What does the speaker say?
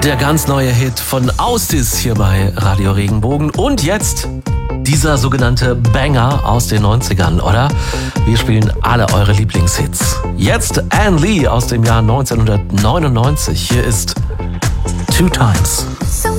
Der ganz neue Hit von Austis hier bei Radio Regenbogen. Und jetzt dieser sogenannte Banger aus den 90ern, oder? Wir spielen alle eure Lieblingshits. Jetzt Ann Lee aus dem Jahr 1999. Hier ist Two Times.